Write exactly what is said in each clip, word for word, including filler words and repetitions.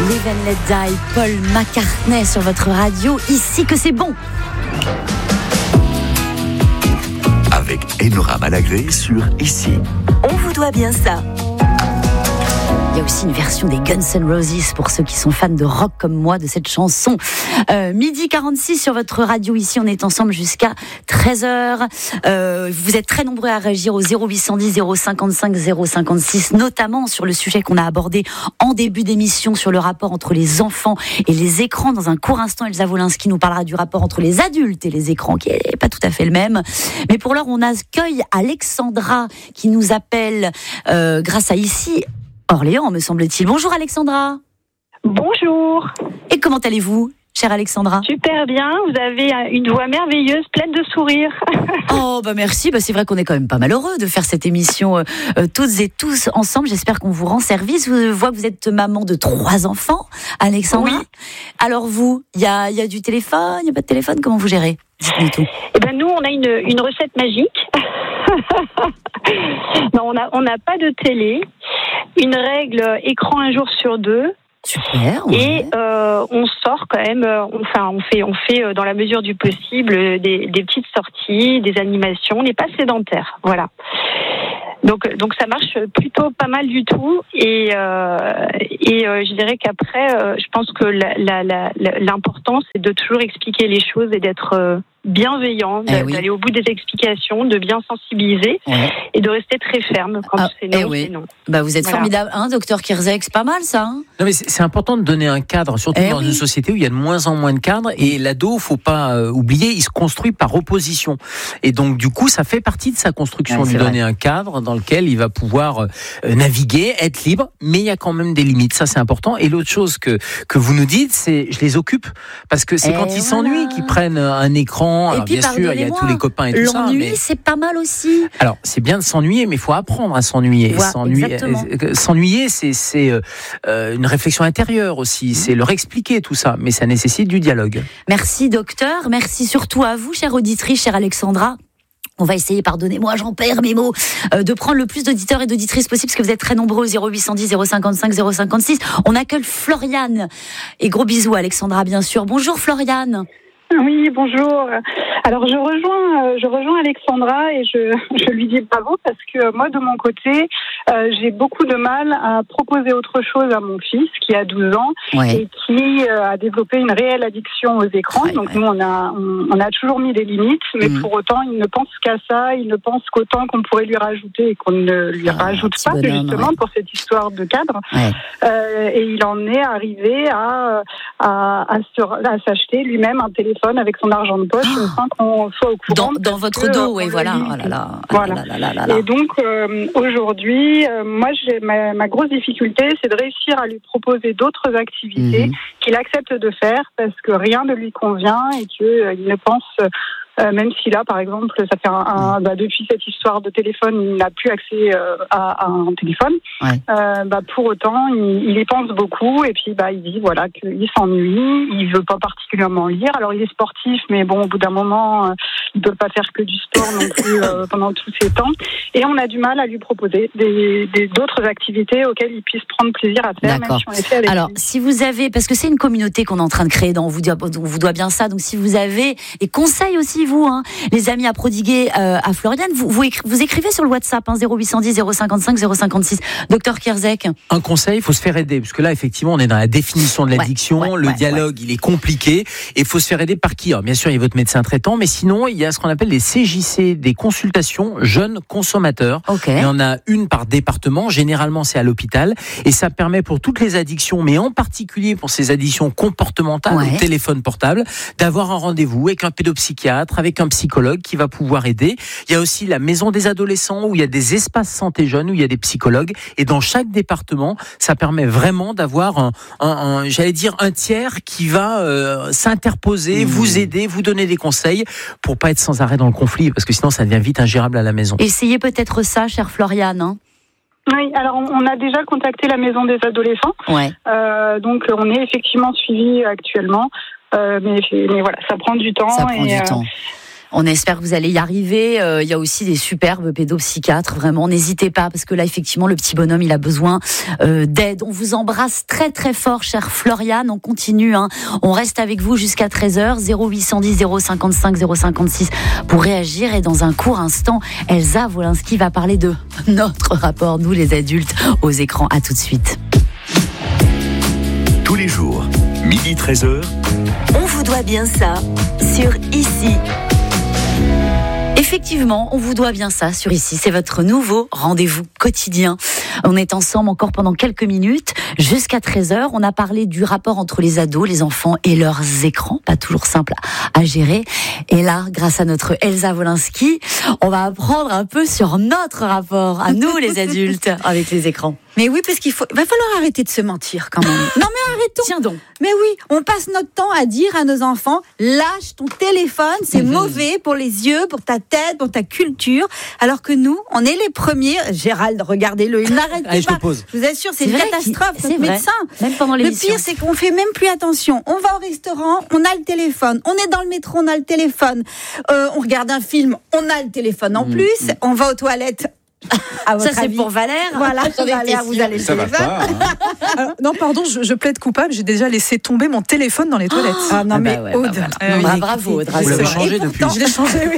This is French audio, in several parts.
Live and Let Die, Paul McCartney sur votre radio, ici que c'est bon. Avec Enora Malagré sur Ici. On vous doit bien ça. Il y a aussi une version des Guns N' Roses pour ceux qui sont fans de rock comme moi de cette chanson. Euh, midi quarante-six sur votre radio ici, on est ensemble jusqu'à treize heures. Euh, vous êtes très nombreux à réagir au zéro huit cent dix zéro cinquante-cinq zéro cinquante-six, notamment sur le sujet qu'on a abordé en début d'émission sur le rapport entre les enfants et les écrans. Dans un court instant, Elsa Wolinski nous parlera du rapport entre les adultes et les écrans, qui n'est pas tout à fait le même. Mais pour l'heure, on accueille Alexandra qui nous appelle euh, grâce à Ici Orléans, me semble-t-il. Bonjour Alexandra. Bonjour. Et comment allez-vous, chère Alexandra ? Super bien, vous avez une voix merveilleuse, pleine de sourires. Oh bah merci, bah c'est vrai qu'on est quand même pas malheureux de faire cette émission euh, euh, toutes et tous ensemble. J'espère qu'on vous rend service. Je vois que vous êtes maman de trois enfants, Alexandra. Oui. Alors vous, il y a, y a du téléphone, il n'y a pas de téléphone, comment vous gérez ? Dites-nous tout. Eh ben nous, on a une, une recette magique. Non, on n'a on n'a pas de télé. Une règle écran un jour sur deux. Super. Ouais. Et euh, on sort quand même. Enfin, on fait, on fait dans la mesure du possible des, des petites sorties, des animations. On n'est pas sédentaire, voilà. Donc, donc ça marche plutôt pas mal du tout. Et, euh, et euh, je dirais qu'après, euh, je pense que la, la, la, l'important, c'est de toujours expliquer les choses et d'être euh, bienveillant, eh oui. d'aller au bout des explications, de bien sensibiliser ouais. et de rester très ferme quand ah, c'est non, eh oui. c'est non. Bah vous êtes voilà. Formidable, hein, docteur Kirzek, c'est pas mal ça. Hein non mais c'est, c'est important de donner un cadre, surtout eh dans oui. une société où il y a de moins en moins de cadres. Et l'ado, faut pas euh, oublier, il se construit par opposition. Et donc du coup, ça fait partie de sa construction, ouais, lui donner vrai. un cadre dans lequel il va pouvoir euh, naviguer, être libre. Mais il y a quand même des limites, ça c'est important. Et l'autre chose que que vous nous dites, c'est je les occupe parce que c'est eh quand ils voilà. s'ennuient qu'ils prennent un écran. Et Alors, puis, bien sûr, il y a tous les copains et tout l'ennui, ça. L'ennui, mais... c'est pas mal aussi. Alors, c'est bien de s'ennuyer, mais il faut apprendre à s'ennuyer. Ouais, s'ennuyer, s'ennuyer, c'est, c'est euh, une réflexion intérieure aussi. Mmh. C'est leur expliquer tout ça, mais ça nécessite du dialogue. Merci, docteur. Merci surtout à vous, chère auditrice, chère Alexandra. On va essayer, pardonnez-moi, j'en perds mes mots, euh, de prendre le plus d'auditeurs et d'auditrices possible, parce que vous êtes très nombreux, zéro huit cent dix zéro cinquante-cinq zéro cinquante-six. On accueille Floriane. Et gros bisous, Alexandra, bien sûr. Bonjour, Floriane. Oui, bonjour. Alors je rejoins, je rejoins Alexandra et je, je lui dis bravo parce que moi de mon côté, euh, j'ai beaucoup de mal à proposer autre chose à mon fils qui a douze ans ouais. et qui euh, a développé une réelle addiction aux écrans. Ouais, Donc ouais. nous on a, on, on a toujours mis des limites, mais mmh. pour autant il ne pense qu'à ça, il ne pense qu'autant qu'on pourrait lui rajouter et qu'on ne lui ah, rajoute pas bonhomme, justement ouais. pour cette histoire de cadre. Ouais. Euh, et il en est arrivé à, à, à, se, à s'acheter lui-même un téléphone avec son argent de poche oh. sans qu'on soit au courant. Dans, dans votre dos, oui, voilà. Oh là là. Voilà. Oh là là là là. Et donc, euh, aujourd'hui, euh, moi, j'ai, ma, ma grosse difficulté, c'est de réussir à lui proposer d'autres activités mmh. qu'il accepte de faire parce que rien ne lui convient et qu'il euh, ne pense... Euh, même si là, par exemple, ça fait un, un bah, depuis cette histoire de téléphone, il n'a plus accès euh, à, à un téléphone. Ouais. Euh, bah, pour autant, il, il y pense beaucoup et puis bah, il dit voilà qu'il s'ennuie, il veut pas particulièrement lire. Alors il est sportif, mais bon, au bout d'un moment, euh, il peut pas faire que du sport non plus euh, pendant tous ces temps. Et on a du mal à lui proposer des, des d'autres activités auxquelles il puisse prendre plaisir à faire. D'accord. Même si on les fait avec Alors, lui. si vous avez, parce que c'est une communauté qu'on est en train de créer, dans on vous doit, on vous doit bien ça. Donc, si vous avez des conseils aussi. Vous, hein, les amis à prodiguer euh, à Floriane, vous, vous, écri- vous écrivez sur le WhatsApp hein, zéro huit cent dix zéro cinquante-cinq zéro cinquante-six. Docteur Kirzek. Un conseil, il faut se faire aider, parce que là, effectivement, on est dans la définition de l'addiction, ouais, ouais, le ouais, dialogue, ouais. il est compliqué, et il faut se faire aider par qui ? Alors, bien sûr, il y a votre médecin traitant, mais sinon, il y a ce qu'on appelle les C J C, des consultations jeunes consommateurs. Okay. Il y en a une par département, généralement c'est à l'hôpital, et ça permet pour toutes les addictions, mais en particulier pour ces addictions comportementales, ouais. au téléphone portable, d'avoir un rendez-vous avec un pédopsychiatre, avec un psychologue qui va pouvoir aider. Il y a aussi la maison des adolescents où il y a des espaces santé jeunes, où il y a des psychologues. Et dans chaque département, ça permet vraiment d'avoir un, un, un j'allais dire, un tiers qui va euh, s'interposer, mmh. vous aider, vous donner des conseils pour pas être sans arrêt dans le conflit, parce que sinon ça devient vite ingérable à la maison. Essayez peut-être ça, chère Floriane. Hein. Oui, alors on a déjà contacté la maison des adolescents. Ouais. Euh, donc on est effectivement suivi actuellement. Euh, mais, mais voilà, ça prend du temps. Ça prend et, du temps. On espère que vous allez y arriver. Euh, il y a aussi des superbes pédopsychiatres, vraiment. N'hésitez pas, parce que là, effectivement, le petit bonhomme, il a besoin euh, d'aide. On vous embrasse très, très fort, chère Floriane. On continue, hein. On reste avec vous jusqu'à treize heures. zéro huit cent dix, zéro cinquante-cinq, zéro cinquante-six pour réagir. Et dans un court instant, Elsa Wolinski va parler de notre rapport, nous les adultes, aux écrans. À tout de suite. Tous les jours, midi treize heures. On vous doit bien ça sur Ici. Effectivement, on vous doit bien ça sur Ici. C'est votre nouveau rendez-vous quotidien. On est ensemble encore pendant quelques minutes, jusqu'à treize heures. On a parlé du rapport entre les ados, les enfants et leurs écrans. Pas toujours simple à gérer. Et là, grâce à notre Elsa Wolinski, on va apprendre un peu sur notre rapport à nous, les adultes, avec les écrans. Mais oui, parce qu'il faut, va falloir arrêter de se mentir quand même. Non mais arrêtons. Tiens donc. Mais oui, on passe notre temps à dire à nos enfants, lâche ton téléphone, c'est mmh. mauvais pour les yeux, pour ta tête, pour ta culture. Alors que nous, on est les premiers. Gérald, regardez-le, il n'arrête Allez, pas. Je, pose. je vous assure, c'est, c'est une catastrophe. C'est notre médecin. Même pendant l'émission. Le pire, c'est qu'on fait même plus attention. On va au restaurant, on a le téléphone. On est dans le métro, on a le téléphone. Euh, on regarde un film, on a le téléphone en mmh. plus. On va aux toilettes. Ça c'est avis. Pour Valère. Voilà, Valère, vous allez ça va pas, hein. Alors, non, pardon, je, je plaide coupable. J'ai déjà laissé tomber mon téléphone dans les toilettes. Oh, ah non, ah mais bah ouais, Aude, bah voilà. euh, bah, bravo, Aude. Vous l'avez changé depuis. Pourtant, je l'ai changé, oui.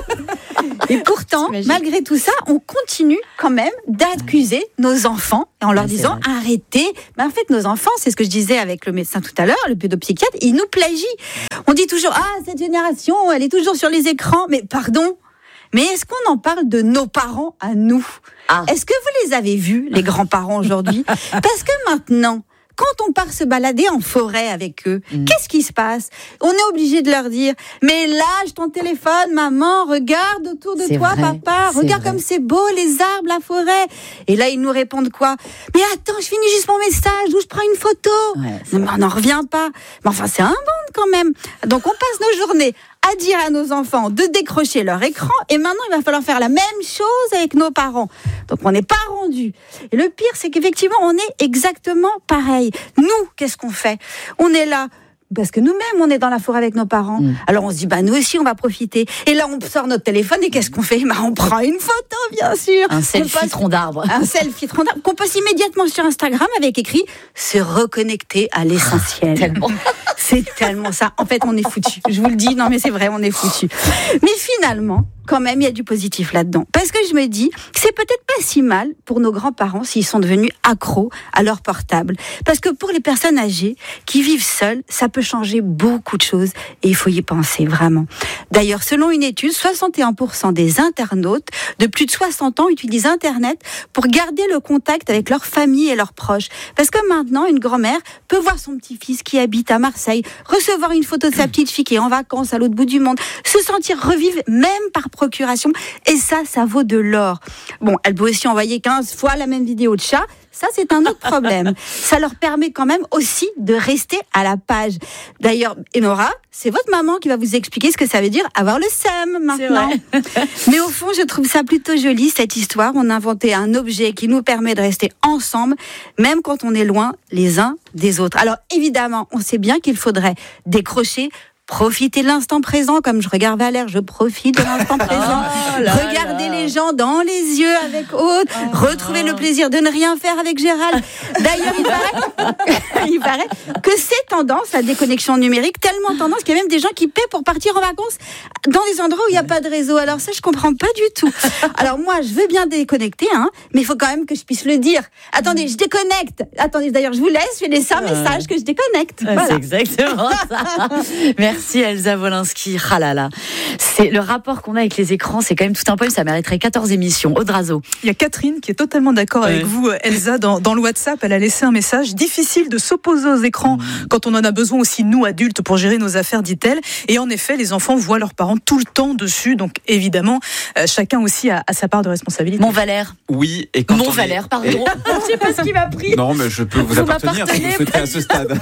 Et pourtant, malgré tout ça, on continue quand même d'accuser nos enfants en leur ouais, disant arrêtez. Mais en fait, nos enfants, c'est ce que je disais avec le médecin tout à l'heure, le pédopsychiatre, ils nous plagient. On dit toujours ah cette génération, elle est toujours sur les écrans. Mais pardon. Mais est-ce qu'on en parle de nos parents à nous ? ah. Est-ce que vous les avez vus, les grands-parents aujourd'hui ? Parce que maintenant, quand on part se balader en forêt avec eux, mmh. qu'est-ce qui se passe ? On est obligé de leur dire « Mais lâche ton téléphone, maman, regarde autour de c'est toi, vrai, papa, regarde comme c'est beau, les arbres, la forêt. » Et là, ils nous répondent quoi ? « Mais attends, je finis juste mon message, d'où je prends une photo. Ouais, » Mais on n'en revient pas. Mais enfin, c'est un bande quand même. Donc, on passe nos journées à dire à nos enfants de décrocher leur écran, et maintenant il va falloir faire la même chose avec nos parents. Donc on n'est pas rendu. Et le pire, c'est qu'effectivement on est exactement pareil. Nous, qu'est-ce qu'on fait ? On est là parce que nous-mêmes, on est dans la forêt avec nos parents. Mmh. Alors on se dit, bah nous aussi, on va profiter. Et là, on sort notre téléphone et qu'est-ce qu'on fait ? Bah on prend une photo, bien sûr. Un selfie poste, tronc d'arbre. Un selfie tronc d'arbre qu'on poste immédiatement sur Instagram avec écrit « Se reconnecter à l'essentiel ». Tellement. C'est tellement ça. En fait, on est foutus. Je vous le dis, non mais c'est vrai, on est foutus. Mais finalement, quand même, il y a du positif là-dedans. Parce que je me dis, c'est peut-être pas si mal pour nos grands-parents s'ils sont devenus accros à leur portable. Parce que pour les personnes âgées qui vivent seules, ça peut changer beaucoup de choses et il faut y penser vraiment. D'ailleurs, selon une étude, soixante et un pour cent des internautes de plus de soixante ans utilisent Internet pour garder le contact avec leur famille et leurs proches. Parce que maintenant, une grand-mère peut voir son petit-fils qui habite à Marseille, recevoir une photo de sa petite fille qui est en vacances à l'autre bout du monde, se sentir revivre même par procuration, et ça, ça vaut de l'or. Bon, elle peut aussi envoyer quinze fois la même vidéo de chat, ça c'est un autre problème. Ça leur permet quand même aussi de rester à la page. D'ailleurs, Enora, c'est votre maman qui va vous expliquer ce que ça veut dire avoir le seum maintenant. Mais au fond, je trouve ça plutôt joli, cette histoire. On a inventé un objet qui nous permet de rester ensemble, même quand on est loin les uns des autres. Alors évidemment, on sait bien qu'il faudrait décrocher, profiter de l'instant présent, comme je regarde Valère, je profite de l'instant présent. Oh là Regardez là. Les gens dans les yeux avec Aude, oh retrouver oh. le plaisir de ne rien faire avec Gérald. D'ailleurs, il paraît, il paraît que c'est tendance, la déconnexion numérique, tellement tendance qu'il y a même des gens qui paient pour partir en vacances dans des endroits où il n'y a pas de réseau. Alors ça, je comprends pas du tout. Alors moi, je veux bien déconnecter, hein, mais il faut quand même que je puisse le dire. Attendez, je déconnecte. Attendez, d'ailleurs, je vous laisse, je vais laisser un message que je déconnecte. Voilà. C'est exactement ça. Merci. Merci Elsa Wolinski. Ah là là. C'est le rapport qu'on a avec les écrans, c'est quand même tout un poème. Ça mériterait quatorze émissions. Audrazo. Il y a Catherine qui est totalement d'accord ouais. avec vous, Elsa, dans, dans le WhatsApp. Elle a laissé un message. Difficile de s'opposer aux écrans mmh. quand on en a besoin aussi, nous, adultes, pour gérer nos affaires, dit-elle. Et en effet, les enfants voient leurs parents tout le temps dessus. Donc, évidemment, euh, chacun aussi a, a sa part de responsabilité. Mon Valère. Oui. Et quand Mon on Valère, est... pardon. Je ne sais pas ce qui m'a pris. Non, mais je peux vous, vous appartenir si vous souhaitez à ce stade.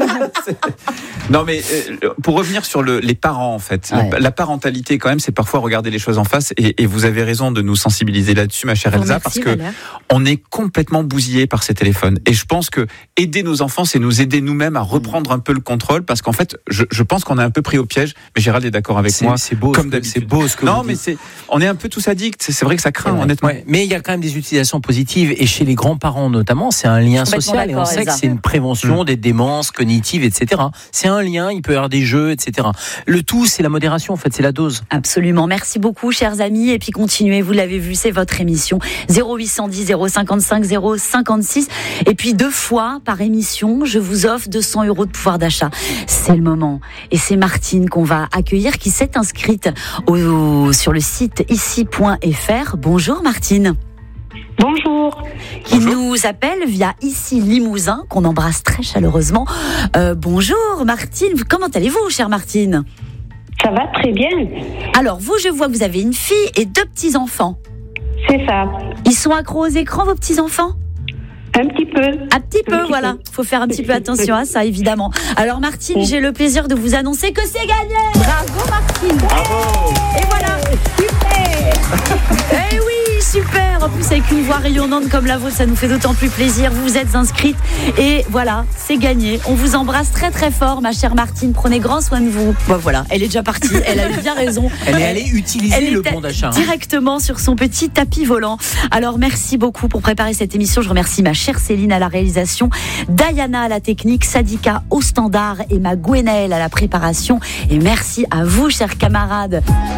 Non, mais euh, pour revenir sur le, les parents, en fait, ouais. la, la parentalité, quand même, c'est parfois regarder les choses en face. Et, et vous avez raison de nous sensibiliser là-dessus, ma chère Elsa, merci, parce que Valère. on est complètement bousillé par ces téléphones. Et je pense que aider nos enfants enfants, c'est nous aider nous-mêmes à reprendre un peu le contrôle, parce qu'en fait, je, je pense qu'on a un peu pris au piège. Mais Gérald est d'accord avec c'est, moi. C'est beau, comme d'habitude. C'est beau ce que non, vous mais dites. c'est, on est un peu tous addicts. C'est, c'est vrai que ça craint, honnêtement. Ouais, mais il y a quand même des utilisations positives, et chez les grands-parents notamment, c'est un lien social, et on sait que c'est une prévention mmh. des démences cognitives, et cetera. C'est un lien, il peut y avoir des jeux, et cetera. Le tout, c'est la modération, en fait, c'est la dose. Absolument. Merci beaucoup, chers amis. Et puis continuez, vous l'avez vu, c'est votre émission. zéro huit cent dix, zéro cinquante-cinq, zéro cinquante-six. Et puis deux fois par émission, je vous offre deux cents euros de pouvoir d'achat. C'est le moment. Et c'est Martine qu'on va accueillir, qui s'est inscrite au, sur le site ici point f r. Bonjour Martine. Bonjour. Qui bonjour. nous appelle via Ici Limousin, qu'on embrasse très chaleureusement. Euh, bonjour Martine. Comment allez-vous, chère Martine ? Ça va très bien. Alors vous, je vois que vous avez une fille et deux petits-enfants. C'est ça. Ils sont accros aux écrans, vos petits-enfants ? Un petit peu. Un petit peu, un voilà. Il faut faire un petit peu attention à ça, évidemment. Alors Martine, oui. j'ai le plaisir de vous annoncer que c'est gagné. Bravo Martine. Bravo. Et voilà. Super. Eh oui, super. En plus, avec une voix rayonnante comme la vôtre, ça nous fait d'autant plus plaisir. Vous vous êtes inscrite et voilà, c'est gagné. On vous embrasse très très fort, ma chère Martine. Prenez grand soin de vous. Bon voilà, elle est déjà partie. Elle a eu bien raison. Elle est allée utiliser elle le bon d'achat. Directement sur son petit tapis volant. Alors merci beaucoup pour préparer cette émission. Je remercie ma chère Céline à la réalisation, Diana à la technique, Sadika au standard et ma Gwenaëlle à la préparation. Et merci à vous, chers camarades.